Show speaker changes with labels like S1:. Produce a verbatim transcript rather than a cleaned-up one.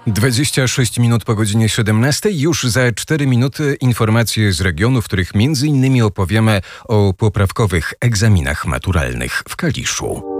S1: dwadzieścia sześć minut po godzinie siedemnastej. Już za cztery minuty informacje z regionu, w których między innymi opowiemy o poprawkowych egzaminach maturalnych w Kaliszu.